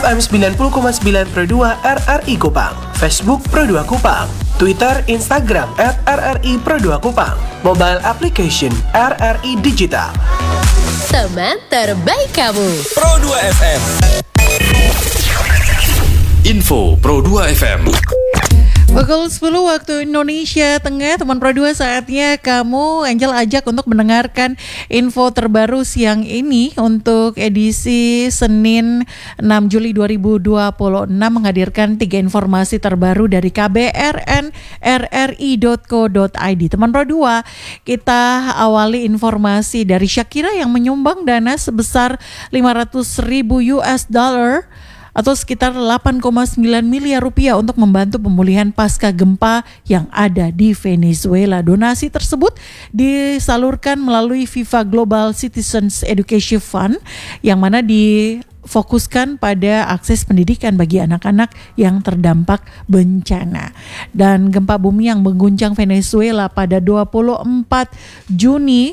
FM 90,9 Pro 2 RRI Kupang, Facebook Pro 2 Kupang, Twitter, Instagram @RRI Pro 2 Kupang, mobile application RRI Digital. Teman terbaik kamu, Pro 2 FM. Info Pro 2 FM. Pukul 10 waktu Indonesia Tengah, teman Pro 2, saatnya kamu Angel ajak untuk mendengarkan info terbaru siang ini untuk edisi Senin 6 Juli 2026 menghadirkan 3 informasi terbaru dari KBRN rri.co.id. Teman Pro 2, kita awali informasi dari Shakira yang menyumbang dana sebesar $500,000 atau sekitar 8,9 miliar rupiah untuk membantu pemulihan pasca gempa yang ada di Venezuela. Donasi tersebut disalurkan melalui FIFA Global Citizens Education Fund yang mana difokuskan pada akses pendidikan bagi anak-anak yang terdampak bencana. Dan gempa bumi yang mengguncang Venezuela pada 24 Juni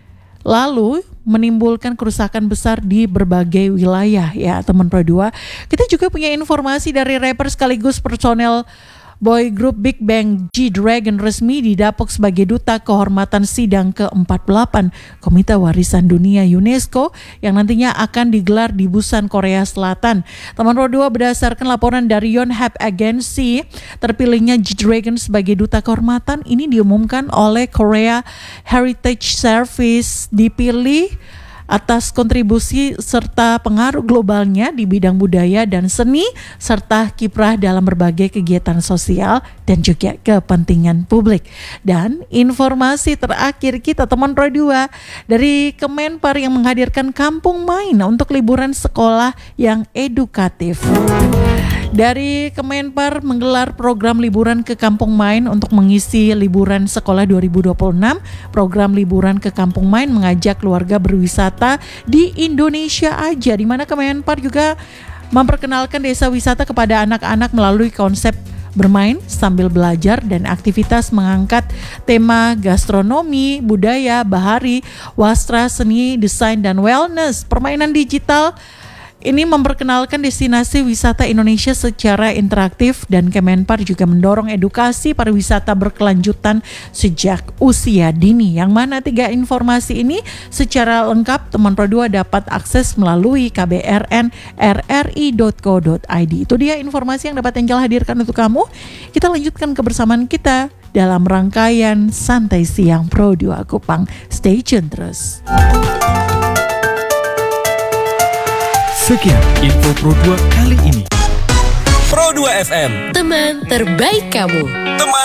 lalu menimbulkan kerusakan besar di berbagai wilayah ya teman Pro 2. Kita juga punya informasi dari rapper sekaligus personel boy group Big Bang, G-Dragon, resmi didapuk sebagai duta kehormatan sidang ke-48 Komite Warisan Dunia UNESCO yang nantinya akan digelar di Busan, Korea Selatan. Teman Pro 2, berdasarkan laporan dari Yonhap Agency, terpilihnya G-Dragon sebagai duta kehormatan ini diumumkan oleh Korea Heritage Service, dipilih atas kontribusi serta pengaruh globalnya di bidang budaya dan seni serta kiprah dalam berbagai kegiatan sosial dan juga kepentingan publik. Dan informasi terakhir kita teman Pro 2 dari Kemenpar yang menghadirkan Kampung Main untuk liburan sekolah yang edukatif. Dari Kemenpar menggelar program liburan ke Kampung Main untuk mengisi liburan sekolah 2026. Program liburan ke Kampung Main mengajak keluarga berwisata di Indonesia aja, di mana Kemenpar juga memperkenalkan desa wisata kepada anak-anak melalui konsep bermain sambil belajar dan aktivitas mengangkat tema gastronomi, budaya, bahari, wastra, seni, desain, dan wellness. Permainan digital ini memperkenalkan destinasi wisata Indonesia secara interaktif dan Kemenpar juga mendorong edukasi pariwisata berkelanjutan sejak usia dini. Yang mana 3 informasi ini secara lengkap teman Pro 2 dapat akses melalui kbrn rri.co.id. Itu dia informasi yang dapat Angel hadirkan untuk kamu. Kita lanjutkan kebersamaan kita dalam rangkaian Santai Siang Pro 2 Kupang. Stay tune terus. Sekian info Pro 2 kali ini. Pro 2 FM, teman terbaik kamu. Teman